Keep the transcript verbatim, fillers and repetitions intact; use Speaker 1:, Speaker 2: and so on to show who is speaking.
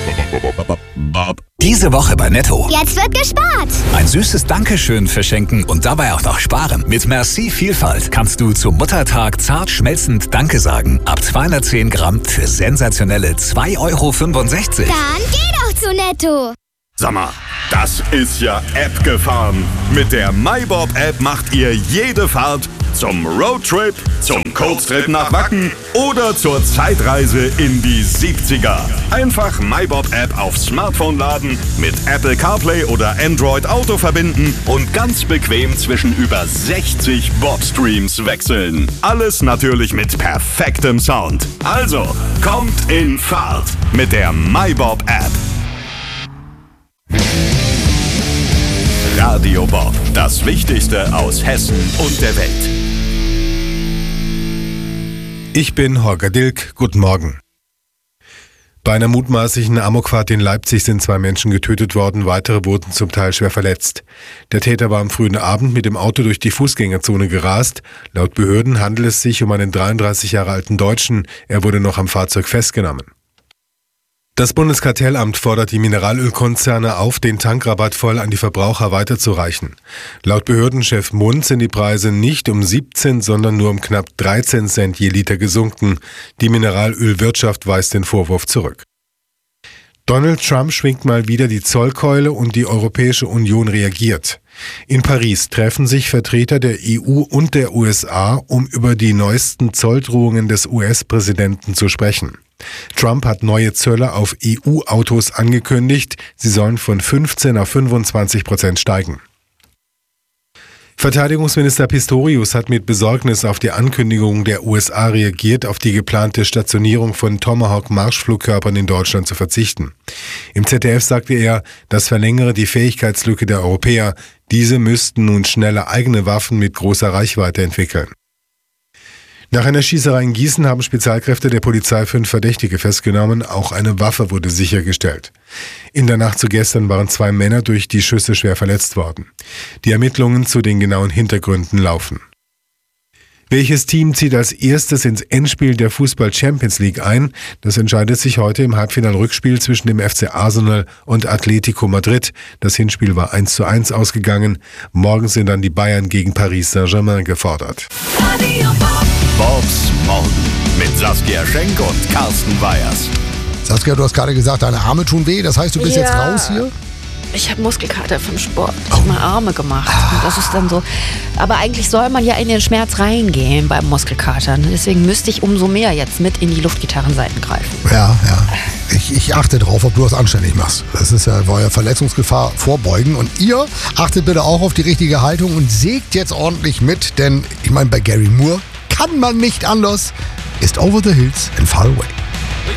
Speaker 1: Diese Woche bei Netto.
Speaker 2: Jetzt wird gespart.
Speaker 1: Ein süßes Dankeschön verschenken und dabei auch noch sparen. Mit Merci Vielfalt kannst du zum Muttertag zart schmelzend Danke sagen. Ab zweihundertzehn Gramm für sensationelle zwei Euro fünfundsechzig.
Speaker 2: Dann geh doch zu Netto.
Speaker 3: Sag mal, das ist ja App gefahren. Mit der MyBob-App macht ihr jede Fahrt zum Roadtrip, zum Kurztrip nach Wacken oder zur Zeitreise in die siebziger. Einfach MyBob-App aufs Smartphone laden, mit Apple CarPlay oder Android Auto verbinden und ganz bequem zwischen über sechzig Bob-Streams wechseln. Alles natürlich mit perfektem Sound. Also, kommt in Fahrt mit der MyBob-App. Radio Bob, das Wichtigste aus Hessen und der Welt.
Speaker 4: Ich bin Holger Dilk, guten Morgen. Bei einer mutmaßlichen Amokfahrt in Leipzig sind zwei Menschen getötet worden, weitere wurden zum Teil schwer verletzt. Der Täter war am frühen Abend mit dem Auto durch die Fußgängerzone gerast. Laut Behörden handelt es sich um einen dreiunddreißig Jahre alten Deutschen, er wurde noch am Fahrzeug festgenommen. Das Bundeskartellamt fordert die Mineralölkonzerne auf, den Tankrabatt voll an die Verbraucher weiterzureichen. Laut Behördenchef Mund sind die Preise nicht um siebzehn, sondern nur um knapp dreizehn Cent je Liter gesunken. Die Mineralölwirtschaft weist den Vorwurf zurück. Donald Trump schwingt mal wieder die Zollkeule und die Europäische Union reagiert. In Paris treffen sich Vertreter der E U und der U S A, um über die neuesten Zolldrohungen des U S-Präsidenten zu sprechen. Trump hat neue Zölle auf E U-Autos angekündigt. Sie sollen von fünfzehn auf fünfundzwanzig Prozent steigen. Verteidigungsminister Pistorius hat mit Besorgnis auf die Ankündigung der U S A reagiert, auf die geplante Stationierung von Tomahawk-Marschflugkörpern in Deutschland zu verzichten. Im Z D F sagte er, das verlängere die Fähigkeitslücke der Europäer. Diese müssten nun schneller eigene Waffen mit großer Reichweite entwickeln. Nach einer Schießerei in Gießen haben Spezialkräfte der Polizei fünf Verdächtige festgenommen. Auch eine Waffe wurde sichergestellt. In der Nacht zu gestern waren zwei Männer durch die Schüsse schwer verletzt worden. Die Ermittlungen zu den genauen Hintergründen laufen. Welches Team zieht als erstes ins Endspiel der Fußball-Champions League ein? Das entscheidet sich heute im Halbfinal-Rückspiel zwischen dem F C Arsenal und Atletico Madrid. Das Hinspiel war eins zu eins ausgegangen. Morgen sind dann die Bayern gegen Paris Saint-Germain gefordert.
Speaker 3: Bobs Morgen mit Saskia Schenk und Carsten Weyers.
Speaker 5: Saskia, du hast gerade gesagt, deine Arme tun weh. Das heißt, du bist
Speaker 6: ja.
Speaker 5: jetzt raus hier?
Speaker 6: Ich habe Muskelkater vom Sport. Ich habe meine Arme gemacht. Und das ist dann so. Aber eigentlich soll man ja in den Schmerz reingehen beim Muskelkatern. Deswegen müsste ich umso mehr jetzt mit in die Luftgitarrenseiten greifen.
Speaker 5: Ja, ja. Ich, ich achte drauf, ob du das anständig machst. Das ist ja, war ja Verletzungsgefahr vorbeugen. Und ihr achtet bitte auch auf die richtige Haltung und sägt jetzt ordentlich mit. Denn ich meine, bei Gary Moore kann man nicht anders. Ist Over the Hills and Far Away.